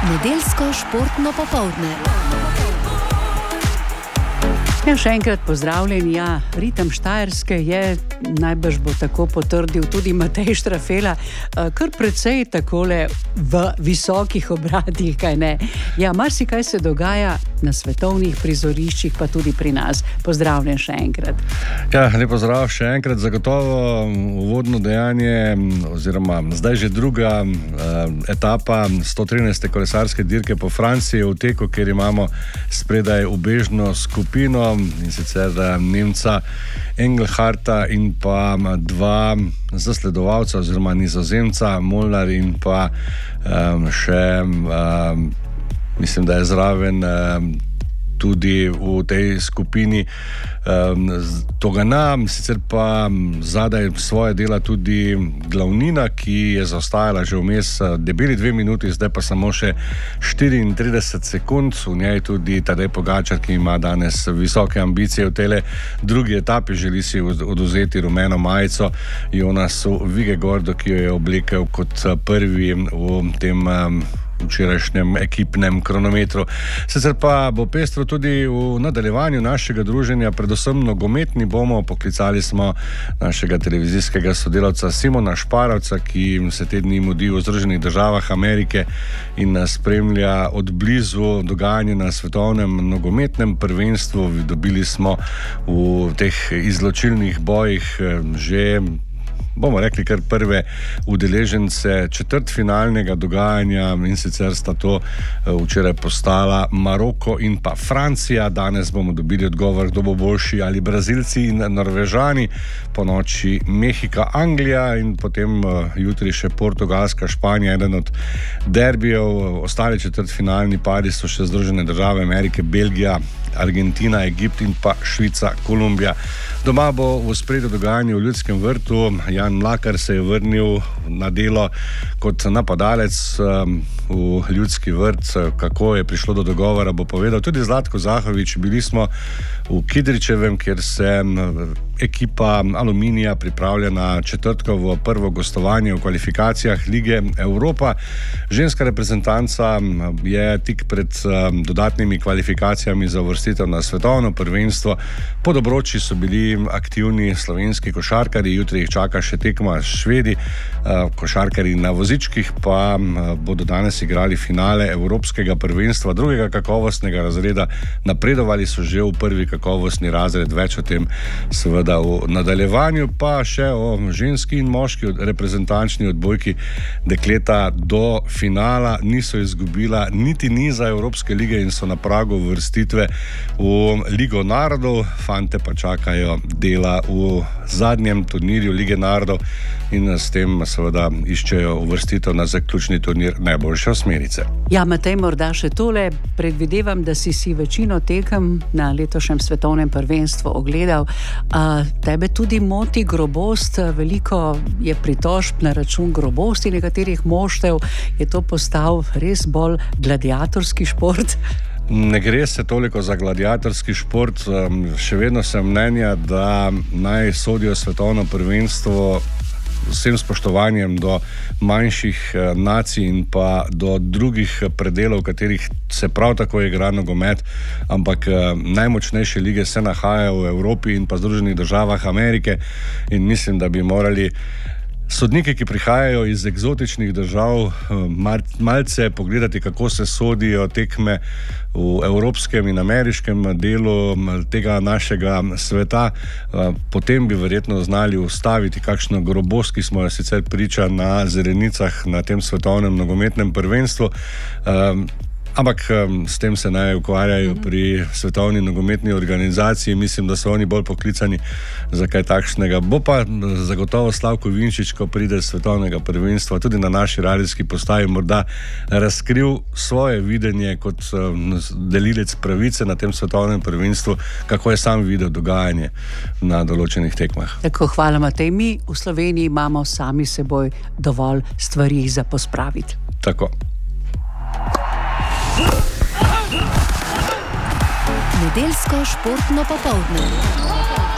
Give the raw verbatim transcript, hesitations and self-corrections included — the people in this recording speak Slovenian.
Nedeljsko športno popoldne. Ja, še enkrat pozdravljen. Ja, ritem Štajerske je, najbrž bo tako potrdil tudi Matej Štrafela, kar precej takole v visokih obratih, kaj ne. Ja, marsikaj se dogaja na svetovnih prizoriščih, pa tudi pri nas. Pozdravljen še enkrat. Ja, lep pozdrav še enkrat. Zagotovo uvodno dejanje, oziroma zdaj že druga uh, etapa sto trinajste kolesarske dirke po Franciji v teku, kjer imamo spredaj ubežno skupino, in sicer Nemca Engelharta in pa dva zasledovalca oziroma Nizozemca, Molnar in pa um, še um, mislim, da je zraven um, tudi v tej skupini um, Togana, sicer pa zadaj svoje dela tudi glavnina, ki je zaostajala že vmes debeli dve minuti, zdaj pa samo še štiriintrideset sekund. V njej tudi Tadej Pogačar, ki ima danes visoke ambicije v tele drugi etapi, želi si odvzeti rumeno majico Jonasu Vingegaardu, ki jo je oblekel kot prvi v tem um, včerajšnjem ekipnem kronometru. Sicer pa bo pestro tudi v nadaljevanju našega druženja, predvsem nogometni bomo. Poklicali smo našega televizijskega sodelavca Simona Šparovca, ki se te dni mudi v Združenih državah Amerike in nas spremlja od blizu dogajanje na svetovnem nogometnem prvenstvu. Dobili smo v teh izločilnih bojih že, bomo rekli, kar prve udeležence četrtfinalnega dogajanja, in sicer sta to včeraj postala Maroko in pa Francija. Danes bomo dobili odgovor, kdo bo boljši, ali Brazilci in Norvežani, po noči Mehika, Anglija in potem jutri še Portugalska, Španija, eden od derbijev. Ostali četrtfinalni pari so še Združene države Amerike, Belgija, Argentina, Egipt in pa Švica, Kolumbija. Doma bo v ospredju dogajanje v Ljudskem vrtu. Jan Mlakar se je vrnil na delo kot napadalec um, v Ljudski vrt. Kako je prišlo do dogovora, bo povedal tudi Zlatko Zahovič. Bili smo v Kidričevem, kjer se ekipa Aluminija pripravlja na četrtkovo prvo gostovanje v kvalifikacijah Lige Evropa. Ženska reprezentanca je tik pred um, dodatnimi kvalifikacijami za uvrstitev na svetovno prvenstvo. Po Dobroči so bili aktivni slovenski košarkarji, jutri jih čaka še tekma s Švedi. Košarkarji na vozičkih pa bodo danes igrali finale Evropskega prvenstva drugega kakovostnega razreda. Napredovali so že v prvi kakovostni razred, več o tem seveda v nadaljevanju. Pa še o ženski in moški reprezentančni odbojki. Dekleta do finala niso izgubila niti niza Evropske lige in so na pragu uvrstitve v Ligo narodov. Fante pa čakajo dela v zadnjem turnirju Lige narodov in s tem seveda iščejo uvrstitev na zaključni turnir najboljše osmerice. Ja, Matej, morda še tole. Predvidevam, da si si večino tekem na letošnjem svetovnem prvenstvu ogledal. A, tebe tudi moti grobost. Veliko je pritožb na račun grobosti nekaterih moštev. Je to postal res bolj gladiatorski šport? Ne gre se toliko za gladiatorski šport. Še vedno sem mnenja, da naj sodijo svetovno prvenstvo vsem spoštovanjem do manjših nacij in pa do drugih predelov, v katerih se prav tako igra nogomet, ampak najmočnejše lige se nahajajo v Evropi in pa Združenih državah Amerike in mislim, da bi morali sodniki, ki prihajajo iz eksotičnih držav, malce pogledati, kako se sodijo tekme v evropskem in ameriškem delu tega našega sveta. Potem bi verjetno znali ustaviti kakšno grobost, ki smo jo sicer priča na Zelenicah na tem svetovnem nogometnem prvenstvu. Ampak s tem se naj ukvarjajo pri svetovni nogometni organizaciji. Mislim, da so oni bolj poklicani za kaj takšnega. Bo pa zagotovo Slavko Vinčič, ko pride svetovnega prvenstva, tudi na naši radijski postaji morda razkril svoje videnje kot delilec pravice na tem svetovnem prvenstvu, kako je sam videl dogajanje na določenih tekmah. Tako, hvala, Matej. Mi v Sloveniji imamo sami seboj dovolj stvari za pospraviti. Tako. Nedeljsko športno popoldne.